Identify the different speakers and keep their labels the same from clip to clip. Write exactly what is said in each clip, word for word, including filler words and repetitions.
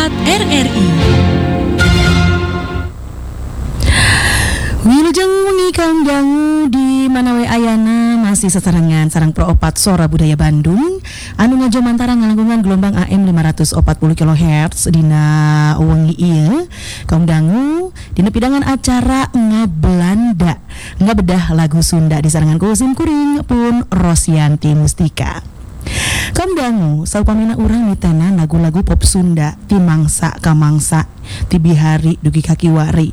Speaker 1: Sahabat R R I. Wilujeng wengi kang dangu di mana we ayana masih sesarengan sareng Pro Opat Sora Budaya Bandung anu ngajomantara ngalangkungan gelombang A M lima ratus empat puluh kilohertz dina wengi ieu kaum dangu dina pidangan acara ngabelanda ngabedah lagu Sunda disarengan ku Sim Kuring pun Rosyanti Mustika. Kaum dangu saupamina urang mitena lagu-lagu pop Sunda ti mangsa ka mangsa ti bihari dugi ka kiwari.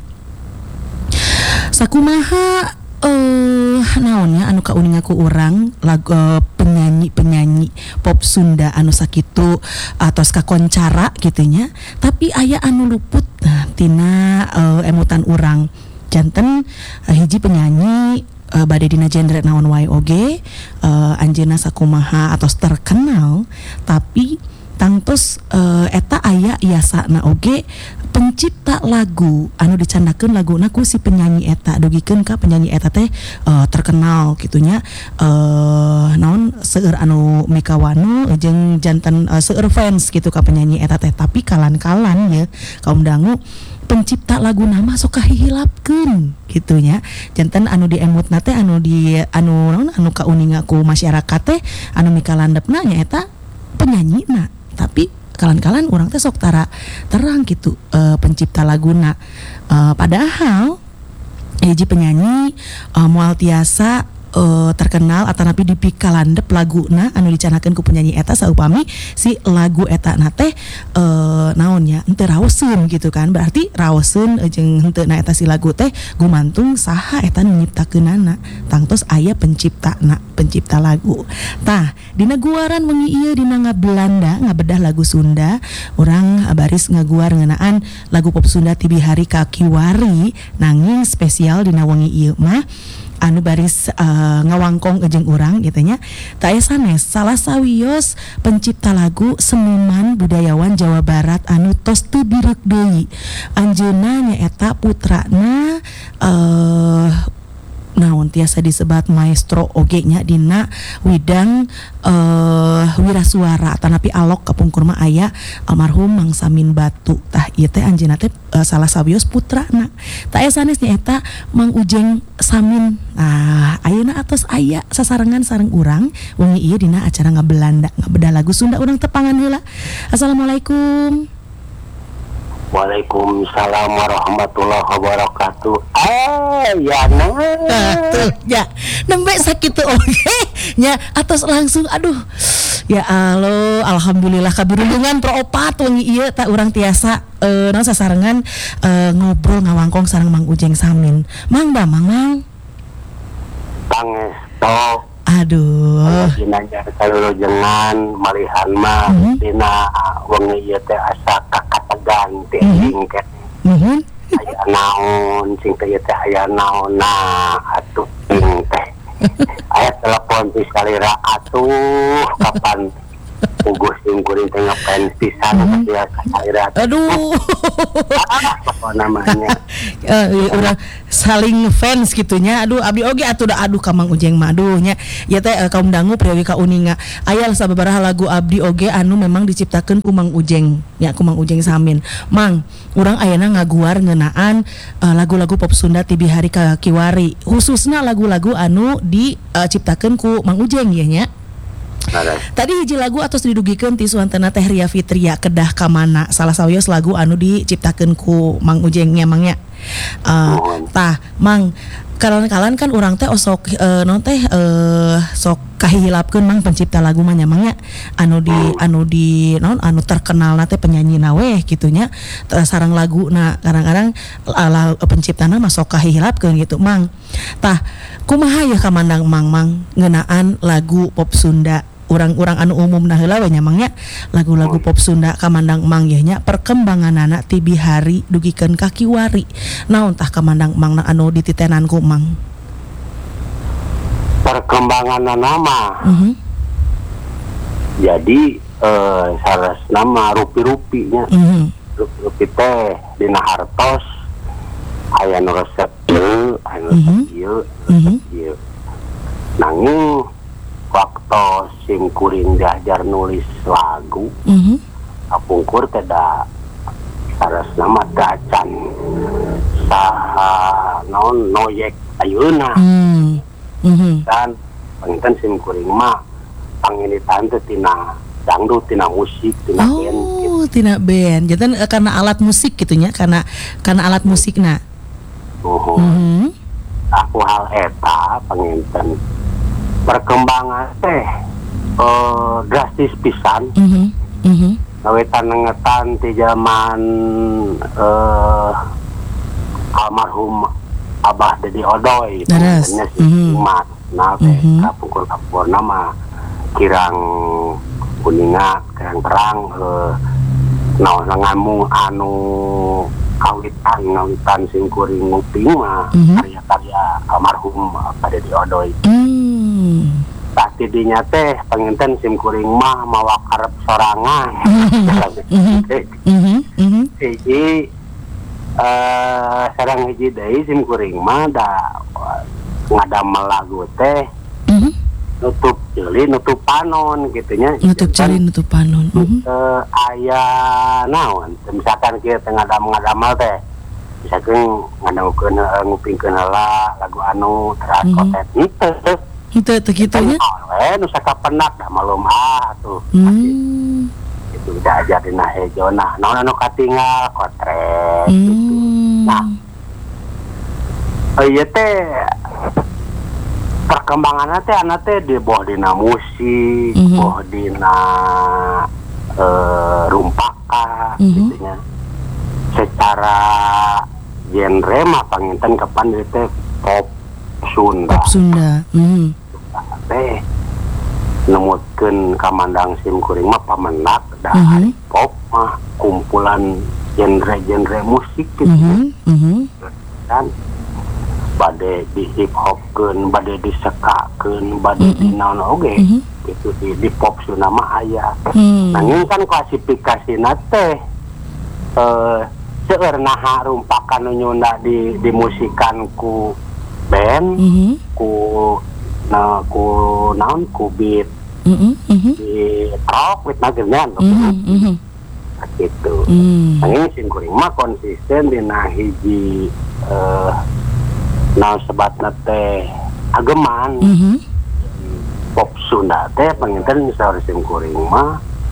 Speaker 1: Sakumaha eh naonnya anu kauninga ku urang lagu uh, penyanyi-penyanyi pop Sunda anu sakitu atos kakoncara gitunya, tapi aya anu luput nah, tina uh, emutan urang. Janten uh, hiji penyanyi Uh, bade dina genre naon wae oge uh, anjeunna sakumaha atos terkenal tapi tangtos uh, eta aya iasana oge pencipta lagu anu dicandakeun laguna ku si penyanyi eta dugikeun ka penyanyi eta teh uh, terkenal gitunya uh, naon seueur anu mikawanu jeung janten uh, seueur fans gitu ka penyanyi eta teh, tapi kalan-kalan ya kaum dangu pencipta lagu nama sok kahihilapkeun gitunya. Janten anu diemutna teh anu di anu naon anu kauninga ku masyarakat teh anu mikalandepna nyaeta penyanyina, tapi kalan-kalan urang teh sok tara terang gitu e, pencipta laguna. E, padahal hiji penyanyi e, moal tiasa Uh, terkenal atanapi dipikalandep laguna anu dicanakeun ku penyanyi eta saupami si lagu eta na teh uh, naonnya henteu raoseun gitu kan, berarti raoseun uh, jeung henteu na eta si lagu teh gumantung saha eta nu nyiptakeunana tangtos aya penciptana pencipta lagu. Tah dina guaran wengi ieu dina ngabelanda ngabedah lagu Sunda urang baris ngaguar ngeunaan lagu pop Sunda ti bihari ka kiwari nanging spesial dina wengi ieu mah anu baris uh, ngawangkong jeung urang gitu nya ta aya sanes salah sawios pencipta lagu seniman budayawan Jawa Barat anu tos teu direk deui anjeunna nyaeta putrana uh, naon tiasa disebat maestro oge nya dina widang uh, wirasuara tanapi alok kapungkur mah aya almarhum Mang Samin Batu. Tah ieu teh anjeunna teh uh, salah sawios putrana ta aya sanes nyaeta Mang Ujeng Samin. Nah ayeuna atos aya sasarengan sareng urang wengi ieu dina acara ngabelanda ngabedah lagu Sunda urang tepangan heula. Assalamualaikum.
Speaker 2: Waalaikumsalam warahmatullahi wabarakatuh. Eh, ya nah.
Speaker 1: Tuh, ya. Nembe sakitu oge nya atas langsung aduh. Ya Allah, alhamdulillah kabirundungan Pro Opat wengi ieu ta urang tiasa eh naon sasarengan eh, ngobrol ngawangkong sareng Mang Ujeng Samin. Mang da Mang Mang.
Speaker 2: Pangestu.
Speaker 1: Aduh.
Speaker 2: Dina kalau jangan malihan mah
Speaker 1: mm-hmm.
Speaker 2: dina wengi ieu teh asa kakategan teh
Speaker 1: mm-hmm.
Speaker 2: ket.
Speaker 1: Mhm.
Speaker 2: Aya naon sing teh teh aya naon nah atuh ting teh. Aya telepon ti salira atuh kapan puguh sing kuring teh ngapain pisan
Speaker 1: mm-hmm.
Speaker 2: teh salira.
Speaker 1: Aduh.
Speaker 2: Apa namanya?
Speaker 1: Uh, udah saling fans gitunya. Aduh abdi oge atuh da aduh ka Mang Ujeng mah aduh nya ya teh uh, kaum dangu priawi ka uninga aya sababaraha lagu abdi oge anu memang diciptakeun ku Mang Ujeng ya ku Mang Ujeng Samin. Mang urang ayeuna ngaguar ngeunaan uh, lagu-lagu pop Sunda ti bihari ka kiwari khususna lagu-lagu anu diciptakeun uh, ku Mang Ujeng ya nya. Tadi hiji lagu atos didugikeun ti suantana teh Ria Fitria kedah ka mana salah sawios lagu anu diciptakeun ku Mang Ujeng nya mangnya. Uh, tah Mang kalan-kalan kan urang teh osok uh, non teh uh, sok kahihilapkeun Mang pencipta lagu mah nya mangnya anu di anu di naon anu terkenal na teh penyanyi na weh gitunya sareng laguna kadang-kadang uh, penciptana mah sok kahihilapkeun gitu Mang. Tah kumaha ya kamandang Mang Mang ngeunaan lagu pop Sunda urang-urang anu umumna heula we nya mangnya lagu-lagu pop Sunda kamandang Mang ye nya perkembanganana ti bihari dugikeun ka kiwari naon tah kamandang Mang anu dititenan ku Mang
Speaker 2: perkembanganna nama
Speaker 1: uh-huh.
Speaker 2: Jadi eh saras nama rupi-rupinya
Speaker 1: uh-huh.
Speaker 2: rupi teh dina hartos aya nu resep ieu aya nu resep ieu resep ieu nanging waktu sing kuring diajar nulis lagu
Speaker 1: mm-hmm.
Speaker 2: kapungkur teh da terus nama dacan sa non noyek ayeuna
Speaker 1: Hmm. Mhm.
Speaker 2: dan panginten sim kuring mah panginitan teh tina dangdut tina musik tina band gitu.
Speaker 1: Oh, tina band. Jantan eh, karena alat musik gitunya, karena karena alat musikna.
Speaker 2: Uhum.
Speaker 1: Mhm.
Speaker 2: Aku hal eta panginten perkembangan teh eh, drastis pisan.
Speaker 1: Mhm. Mhm.
Speaker 2: Ngawetan ngetan di zaman eh, almarhum Abah Dedi Odoy
Speaker 1: Daras.
Speaker 2: pengennya si
Speaker 1: Mhm.
Speaker 2: Mas nah teh
Speaker 1: Mhm.
Speaker 2: kapungkur-kapungkur nama kirang kuningat kirang terang eh, naon ngamu anu kawitan ngawitan sing kuring nguping mah
Speaker 1: Mhm.
Speaker 2: karya-karya almarhum Abah Dedi Odoy.
Speaker 1: Hmm.
Speaker 2: Tak tidinya teh penginten sim kuring mah mawa karep sorangan.
Speaker 1: Mhm. Mhm. Mhm.
Speaker 2: Hiji eh sareng hiji deui sim kuring mah da ngadamel lagu teh
Speaker 1: Mhm.
Speaker 2: nutup ceuli nutup panon gitunya.
Speaker 1: Nutup cari nutup panon. Mhm.
Speaker 2: Eh aya naon misalkan kieu teh ngadam-ngadamel teh misalkan ngadamkeun uh, ngupingkeun heula lagu anu teras
Speaker 1: Mhm.
Speaker 2: kotet henteu
Speaker 1: Itu itu gitunya.
Speaker 2: eh nu sakapenak dah malum ah tuh
Speaker 1: Hmm.
Speaker 2: itu udah ajar dina hejona naon anu katinggal kotrek gitu.
Speaker 1: Hmm.
Speaker 2: Nah ieu teh perkembanganna teh ana teh di bawah dina musik,
Speaker 1: Mhm.
Speaker 2: bawah dina eh, rumpaka
Speaker 1: Mhm.
Speaker 2: gitu nya. Secara genre mah panginten kapan ieu teh pop Sunda.
Speaker 1: Pop Sunda. Mhm.
Speaker 2: Teh nemutkeun kamandang sim kuring mah pamenak da
Speaker 1: Mhm.
Speaker 2: pop mah kumpulan genre-genre musik gitu
Speaker 1: Mhm. Mhm.
Speaker 2: kan bade di hip hopkeun bade disekakeun bade
Speaker 1: Mhm.
Speaker 2: di naon oge
Speaker 1: Mhm.
Speaker 2: gitu di, di pop Sunda mah aya.
Speaker 1: Hmm.
Speaker 2: Nanging kan klasifikasina teh eh seueur naha rumpakan nu nyunda di dimusikan ku band
Speaker 1: Mhm.
Speaker 2: ku na ku naon ku beat
Speaker 1: Mhm. Mhm.
Speaker 2: di rock with nagernya
Speaker 1: Mhm. Mhm.
Speaker 2: gitu.
Speaker 1: Hmm.
Speaker 2: Nanging sim kuring mah konsisten dina hiji eh naon sebatna teh ageman
Speaker 1: Mhm.
Speaker 2: pop Sunda teh panginten saur sim kuring mah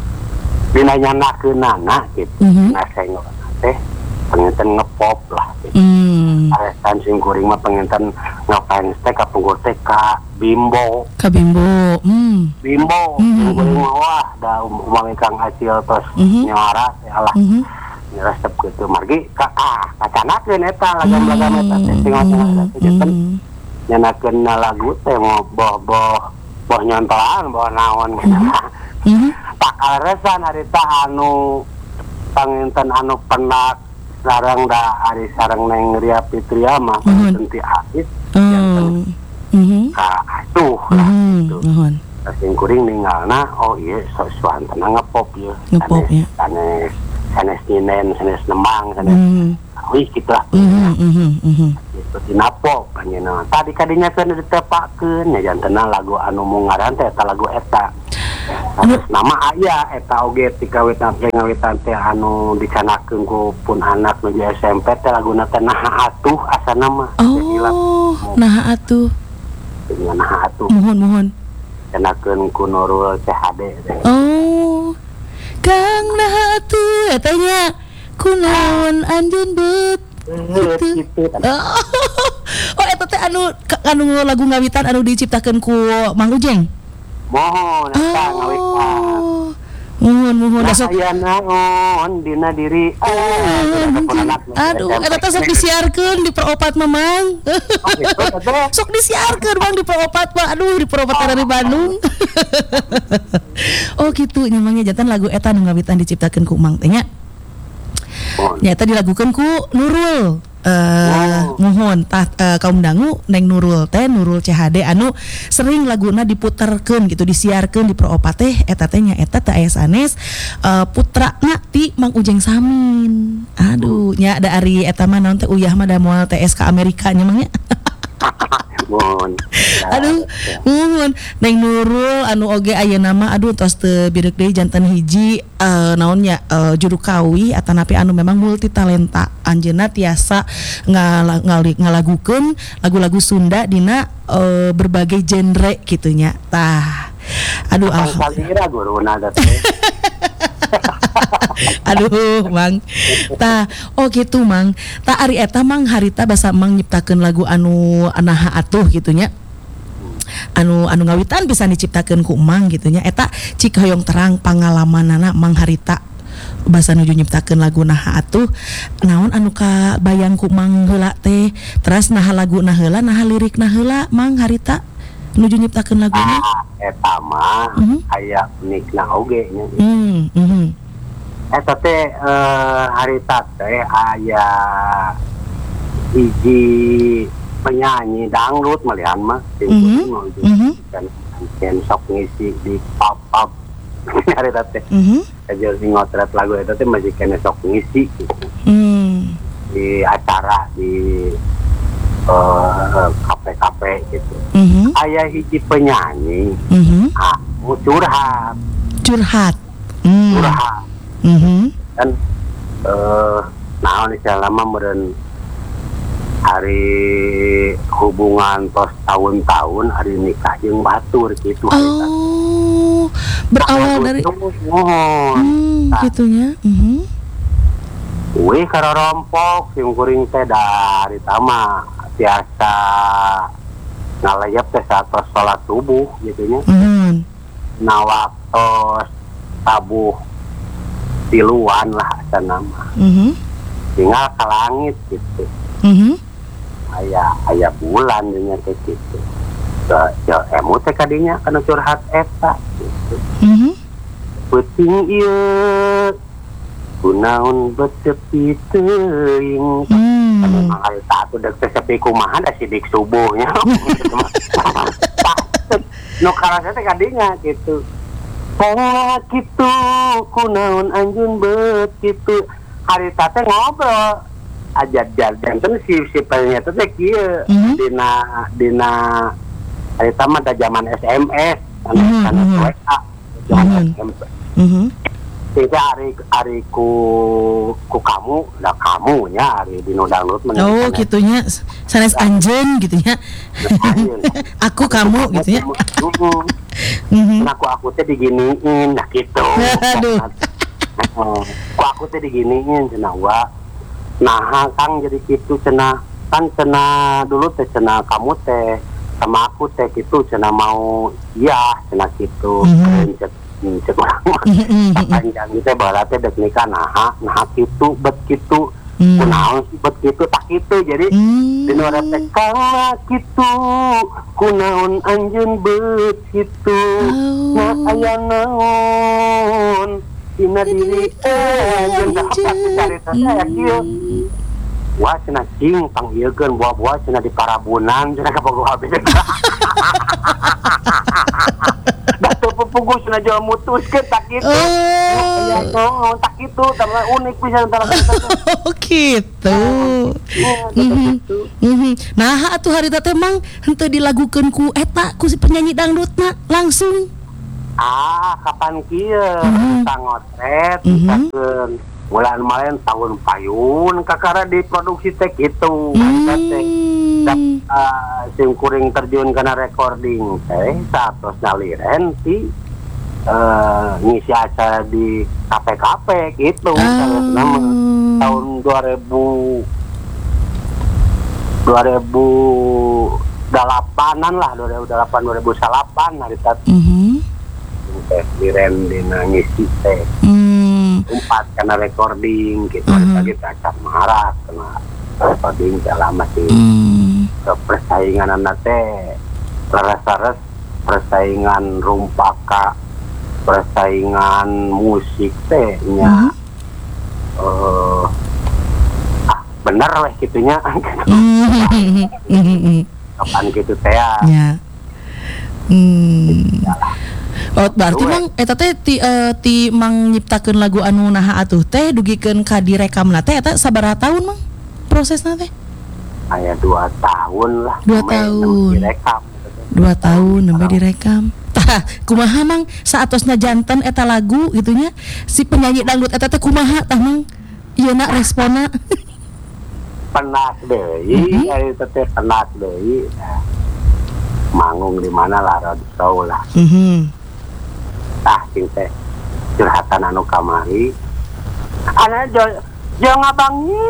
Speaker 2: dina nyanakeunana gitu.
Speaker 1: Mhm.
Speaker 2: Nah saya teh panginten ngepop lah gitu.
Speaker 1: Hmm.
Speaker 2: Aresan sim kuring mah panginten ngefans teh ka pungkur teh ka Bimbo.
Speaker 1: Kabimbo. Hmm.
Speaker 2: Bimbo,
Speaker 1: Mhm.
Speaker 2: sim kuring mah wah da umami Kang Acil tos
Speaker 1: Mhm.
Speaker 2: nyara teh alah
Speaker 1: Mhm.
Speaker 2: resep gitu margi ka ah kacanakeun eta lagam-lagam eta teh tinggal-tinggal eta teh janten
Speaker 1: Mhm.
Speaker 2: nyanakeun lagu teh mau boh-boh boh nyontolan boh naon gitu.
Speaker 1: Mhm.
Speaker 2: Pakal resan harita anu panginten anu penak sareng da ari sareng Neng Ria Fitria mah
Speaker 1: Nuhun.
Speaker 2: panginten ti Ais
Speaker 1: Oh. Mhm.
Speaker 2: ka asuh lah
Speaker 1: Mhm.
Speaker 2: gitu.
Speaker 1: Nuhun.
Speaker 2: Sing kuring ninggalna oh ieu sok suantana ngepop ieu.
Speaker 1: Ngepop, ya.
Speaker 2: Sanes sanes ninen, sanes nemang, sanes
Speaker 1: Mhm.
Speaker 2: wih gitu lah.
Speaker 1: Mhm. Mhm. Mhm.
Speaker 2: Gitu tina pop panjenengan. Tadi kadinya keun ditepakeun ya jantena lagu anu mungaran teh eta lagu eta. Terus nama aya eta oge ti kawitan teh ngawitan teh anu dicanakeun ku pun anak nuju S M P teh laguna teh naha atuh asana mah. Teh hilang.
Speaker 1: Oh, nah atuh.
Speaker 2: Dengan naha atuh
Speaker 1: Mohon mohon.
Speaker 2: canakeun ku Nurul C H D teh.
Speaker 1: Oh, Kang nah atuh eta nya kunaon anjeun beut.
Speaker 2: Eh, gitu.
Speaker 1: Oh, oh eta teh anu ka- anu lagu ngawitan anu diciptakeun ku Mang Ujeng.
Speaker 2: Mohon eta ngawitan.
Speaker 1: Oh. Mohon mohon
Speaker 2: Nah,
Speaker 1: dasok.
Speaker 2: aya naon dina diri ah
Speaker 1: Aduh, eta teh sok disiarkeun di peropat Mamang. Sok disiarkeun Bang di peropat mah. Aduh, di peropat dari Bandung. Oh gitu nyamangnya jantan lagu eta nu ngawitan diciptakeun ku Mang teh nya. Nyata dilagukeun ku Nurul. Eh,
Speaker 2: Oh.
Speaker 1: mohon tah eh, kaum dangu Neng Nurul teh Nurul C H D anu sering laguna diputerkeun gitu disiarkeun di peropat teh eta teh nya eta teh aya sanes eh, putrana ti Mang Ujeng Samin. Aduh nya da ari eta mah naon teh uyah mah da moal T S ka Amerika nya mah nya.
Speaker 2: Mohon.
Speaker 1: Aduh, mohon Neng Nurul anu oge aya nama aduh tos teu birek deui janten hiji uh, naonnya uh, juru kawi atanapi anu memang multi talenta. Anjeunna tiasa ngala, ngali, ngalagukeun lagu-lagu Sunda dina uh, berbagai genre gitunya. Tah. Aduh
Speaker 2: alhamdulillah guruna da teh.
Speaker 1: Aduh Mang tah oh gitu Mang tah ari eta Mang harita basa Mang nyiptakeun lagu anu anaha atuh gitunya anu anu ngawitan bisa diciptakeun ku Mang gitunya eta cik hoyong terang pangalamanana Mang harita basa nuju nyiptakeun lagu naha atuh naon anu ka bayang ku Mang heula teh terus naha lagu na heula naha lirik na heula Mang harita nuju nyiptakeun laguna
Speaker 2: ah, eta mah uh-huh. aya unikna oge nya
Speaker 1: hmm uh-huh.
Speaker 2: Eta teh uh, harita teh aya hiji penyanyi dangdut malihan mah
Speaker 1: mm-hmm. mm-hmm.
Speaker 2: kan kan sok ngisi di pop pop harita teh
Speaker 1: mm-hmm.
Speaker 2: aja sing ngotret lagu eta teh masih kena sok ngisi gitu.
Speaker 1: mm.
Speaker 2: Di acara di uh, kafe-kafe gitu
Speaker 1: mm-hmm.
Speaker 2: aya hiji penyanyi
Speaker 1: mm-hmm.
Speaker 2: ah mau curhat
Speaker 1: curhat mm.
Speaker 2: curhat
Speaker 1: Mm-hmm.
Speaker 2: dan uh, nah ini selama meren hari hubungan tos tahun-tahun hari nikah jeung batur gitu
Speaker 1: oh berawal dari
Speaker 2: mohon
Speaker 1: hmm,
Speaker 2: nah,
Speaker 1: gitunya mm-hmm.
Speaker 2: wih karorompok sim kuring teh dari tama biasa ngalayap teh satos salat subuh gitunya
Speaker 1: mm-hmm.
Speaker 2: nah waktu tabuh tiluan lah nama
Speaker 1: mm-hmm.
Speaker 2: tinggal ke langit gitu
Speaker 1: mm-hmm.
Speaker 2: ayah ayah bulan nya kayak gitu ke ya emu teh kadinya kana curhat eta gitu
Speaker 1: mm-hmm.
Speaker 2: penting ieu kunaon betepi teuing
Speaker 1: mm.
Speaker 2: memang hari tatu dek teh sepi kumaha da sidik subuhnya no karasa teh kadinya gitu saya gitu kunaon anjun bet gitu hari tate ngobrol aja jajan kan si si ternyata teh kieu
Speaker 1: mm-hmm.
Speaker 2: dina dina hari tama da zaman S M S kan
Speaker 1: mm-hmm.
Speaker 2: W A zaman
Speaker 1: mm-hmm.
Speaker 2: S M S
Speaker 1: mm-hmm.
Speaker 2: Tidak hari hari ku ku kamu lah kamu nya hari di nodanglut
Speaker 1: oh gitunya sanes anjeun gitunya aku kamu gitunya
Speaker 2: mm-hmm. nah aku aku teh diginiin nah gitu
Speaker 1: aduh
Speaker 2: aku aku teh diginiin cenah wa nah kang jadi gitu cenah kan cenah dulu teh cenah kamu teh sama aku teh gitu cenah mau iya cenah gitu mm-hmm. cek orang panjang gitu berarti dek nikah nah nah gitu bet gitu
Speaker 1: mm.
Speaker 2: kunaon sih bet gitu tak gitu jadi
Speaker 1: mm.
Speaker 2: di luar teh kala gitu kunaon anjeun bet gitu
Speaker 1: oh.
Speaker 2: nah aya naon dina diri teh jeung cari teh aya kieu wah cenah cing panggieulkeun buah-buah cenah di Parabunan cenah ka bogoh habis batu pupungku cenah jual mutuskeun tak kitu
Speaker 1: oh
Speaker 2: ya no tak kitu tambah unik pisan antara kita
Speaker 1: oh gitu
Speaker 2: mm-hmm.
Speaker 1: mm-hmm. Nah atuh harita teh Mang henteu dilagukeun ku eta ku si penyanyi dangdutna langsung
Speaker 2: ah kapan kieu
Speaker 1: mm-hmm.
Speaker 2: kita ngotret
Speaker 1: mm-hmm.
Speaker 2: keun bulan kemarin tahun payun kakara diproduksi teh kitu
Speaker 1: mm.
Speaker 2: teh dap uh, sim kuring terjun kana recording teh satos naliren ti uh, ngisi acara di kafe-kafe gitu
Speaker 1: oh.
Speaker 2: nama tahun dua ribu delapanan lah dua ribu delapan dua ribu delapan hari tadi
Speaker 1: mm-hmm.
Speaker 2: teh diren dina ngisi teh
Speaker 1: mm.
Speaker 2: empat karena recording gitu
Speaker 1: mm-hmm.
Speaker 2: lagi acara marah karena recording lama sih
Speaker 1: mm.
Speaker 2: persaingan anak teh leres-leres persaingan rumpaka persaingan musik teh nya mm-hmm. uh, ah bener lah gitunya
Speaker 1: mm-hmm.
Speaker 2: kapan gitu teh ya
Speaker 1: hmm. Oh berarti Mang eta teh ti, uh, ti Mang nyiptakeun lagu anu naha atuh teh dugikeun ka direkamna teh eta sabaraha taun Mang prosesna teh
Speaker 2: Aya dua tahun lah.
Speaker 1: Dua
Speaker 2: sampai
Speaker 1: tahun.
Speaker 2: Direkam.
Speaker 1: Dua tahun sampai direkam. Tah, kumaha mang saatosna janten eta lagu gitunya si penyanyi dangdut eta teh kumaha tah mang? Ieu na respona.
Speaker 2: Penas deui,
Speaker 1: Mhm.
Speaker 2: ari teh penas deui. Manggung di mana lah roadshow lah.
Speaker 1: Mhm.
Speaker 2: Tah cing teh curhatan anu kamari. Ana jo jo ngabangi.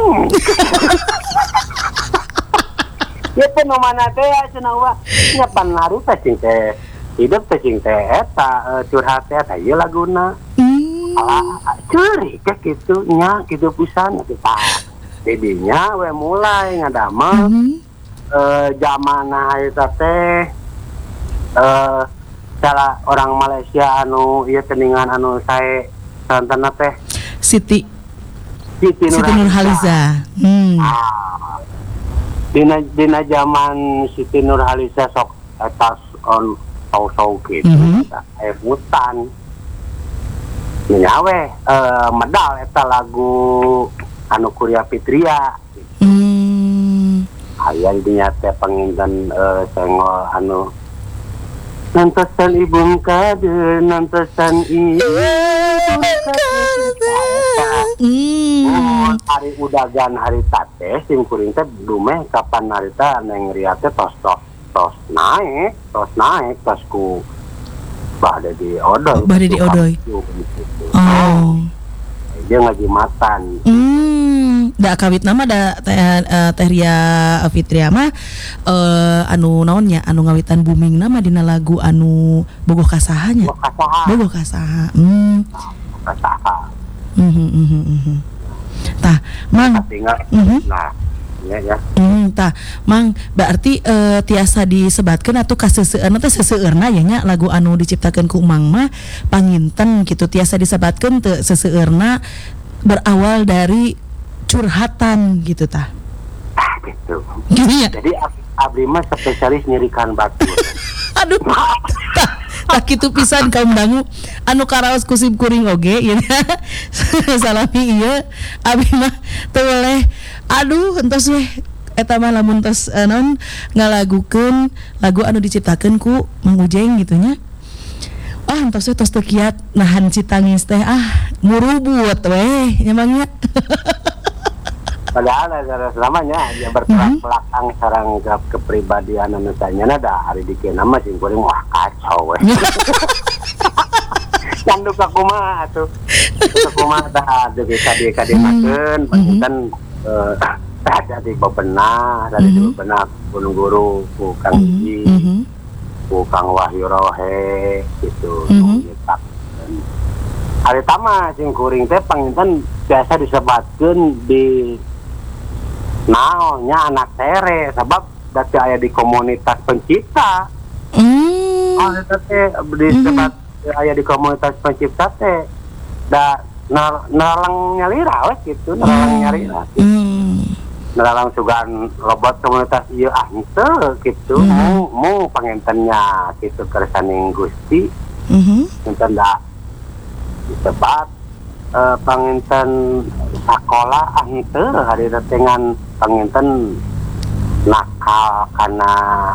Speaker 2: Ya teh nu mana teh cenah wa nya panari teh cing teh hidup teh cing teh eta curhat teh tah ieu laguna.
Speaker 1: Hmm.
Speaker 2: Ah, ceurik teh kitu nya kitu pisan kita. Jadinya we mulai ngadamel
Speaker 1: Mhm.
Speaker 2: eh zamana eta teh eh salah orang Malaysia anu ieu teuningan anu sae santenna teh
Speaker 1: Siti
Speaker 2: Siti
Speaker 1: Siti Nurhaliza. Hmm.
Speaker 2: Ah. Dina dina zaman Siti Nurhaliza sok eta on sau-sau gitu.
Speaker 1: Mhm.
Speaker 2: Aya hutan. Nyawe eh medal eta lagu anu Kuria Fitria.
Speaker 1: Hmm.
Speaker 2: Aya dinya teh panginten eh sengol anu nantosan ibu kade nantosan ibu
Speaker 1: Hmm.
Speaker 2: hari udagan hari tate sim kuring teh dumeh kapan harita neng ria teh tos tos tos naik tos naik tos ku bade di odoy
Speaker 1: Bade di odoy. Oh.
Speaker 2: dia ngajimatan.
Speaker 1: Hmm, da kawit nama da teh uh, teh Ria Fitria mah uh, anu naonnya anu ngawitan booming nama dina lagu anu bogoh kasahanya.
Speaker 2: Bogoh kasaha.
Speaker 1: Bogoh kasaha. Hmm.
Speaker 2: Kasaha.
Speaker 1: Mhm mhm mhm. Tah, Mang.
Speaker 2: Tinggal.
Speaker 1: Mhm.
Speaker 2: Nah, ya ya.
Speaker 1: Hmm, tah, Mang, berarti uh, tiasa disebatkeun atuh ka seuseurna teh seseueurna ya nya lagu anu diciptakeun ku Mang mah panginten gitu tiasa disebatkeun teu seseueurna berawal dari curhatan gitu tah.
Speaker 2: Ah, gitu.
Speaker 1: Gini ya.
Speaker 2: Jadi ab- abdi mah spesialis nyerikan batur.
Speaker 1: Aduh. Tah, tah kitu pisan kaum dangu anu karaos kusip kuring oge ieu nya. Salami ieu abi mah teu boleh. Aduh, entos we eta mah lamun tos uh, naon ngalagukeun lagu anu diciptakeun ku Mang Ujeng gitu nya. Ah, entos we tos teu kiat nahan citangis teh ah ngurubut we nya Mang nya.
Speaker 2: Padahal ada selamanya dia bertolak belakang sarang ke kepribadian anu tanyana da hari dikeun nama sing kuring wah kacau we. Candu ka kumaha atuh. Ka kumaha tah deui kade kade makeun panjang eh ada di bebenah, dari di bebenah gunung guru ku Kang Iji,
Speaker 1: Mhm.
Speaker 2: ku Kang Wahyu Rohe gitu.
Speaker 1: Mhm.
Speaker 2: Hari tama sing kuring teh panginten biasa disebatkeun di naonnya anak tere sebab dati aya di komunitas pencipta.
Speaker 1: Hmm.
Speaker 2: Oh, eta teh disebat aya di komunitas pencipta teh da nar- naralang nyalira we gitu, naralang nyalira.
Speaker 1: Hmm.
Speaker 2: Naralang sugan robot komunitas ieu ah henteu gitu. Mu mu pangentennya gitu kersaning Gusti.
Speaker 1: Mhm.
Speaker 2: Enten da disebat eh, panginten sakola ah henteu hari dengan panginten nakal karena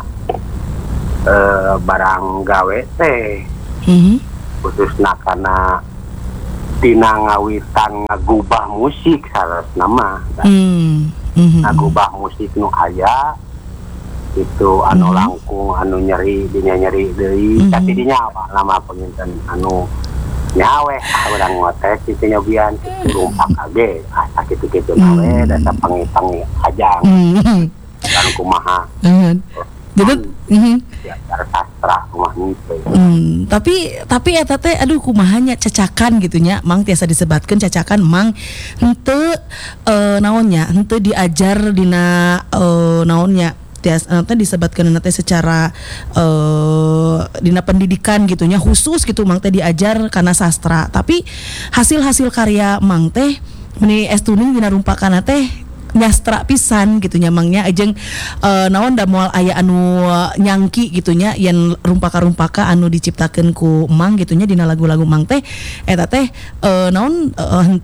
Speaker 2: eh, barang gawe teh
Speaker 1: Mhm.
Speaker 2: khususna karena tina ngawitan ngagubah musik salah nama
Speaker 1: Hmm. Mhm.
Speaker 2: ngagubah musik nu aya itu anu
Speaker 1: Mhm.
Speaker 2: langkung anu nyeri dinya nyeri deui
Speaker 1: Mhm.
Speaker 2: tapi dinya apa nama penginten anu nyawe ah urang ngotes kitu nyobian rumpak age asa kitu-kitu nawe dasa pangi-pangi ajang
Speaker 1: Mhm.
Speaker 2: kan kumaha
Speaker 1: Mhm. Jadi, mhm.
Speaker 2: ya cara sastra kumaha gitu.
Speaker 1: Hmm, tapi tapi eta teh aduh kumahanya cacakan gitu nya Mang tiasa disebatkeun cacakan Mang henteu uh, naonnya henteu diajar dina uh, naonnya tiasa teh disebatkeun teh secara uh, dina pendidikan gitu nya khusus gitu Mang teh diajar kana sastra tapi hasil-hasil karya Mang teh meni estuning dina rumpakanna teh nyastra pisan gitu nya Mangnya ajeng uh, naon da moal aya anu uh, nyangki gitu nya yen rumpaka-rumpaka anu diciptakeun ku Mang gitu nya dina lagu-lagu Mang teh eta teh uh, naon uh, henteu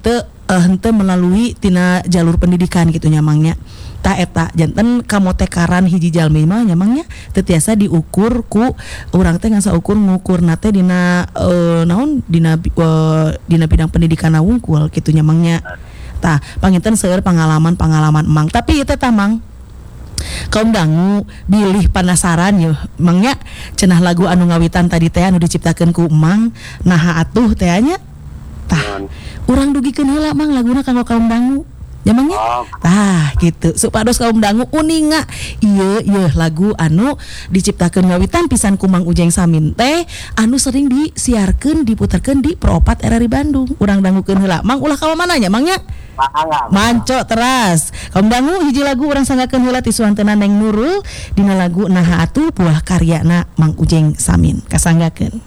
Speaker 1: uh, henteu melalui tina jalur pendidikan gitu nyamangnya. Ta eta janten kamotekaran hiji jalmi mah nyamangnya teu tiasa diukur ku urang teh ngasa ukur ngukur nate dina uh, naon dina uh, dina bidang pendidikan wungkul gitu nyamangnya. Tah panginten seueur pengalaman-pengalaman emang. Tapi ieu teh tah Mang kaum dangu bilih penasaran ya mangnya cenah lagu anu ngawitan tadi teh anu diciptakeun ku Mang naha atuh teh nya tah urang dugikeun heula Mang laguna kanggo kaum dangu emangnya tah gitu supados kaum dangu uninga ieu ieu lagu anu diciptakeun ngawitan pisan ku Mang Ujeng Samin teh anu sering disiarkeun diputerkeun di Pro opat R R I Bandung urang dangukeun heula Mang ulah ka mana nya Mangnya manco teras kaum dangu hiji lagu urang sanggakeun heula ti suanteuna Neng Nurul dina lagu naha atuh buah karyana Mang Ujeng Samin kasanggakeun.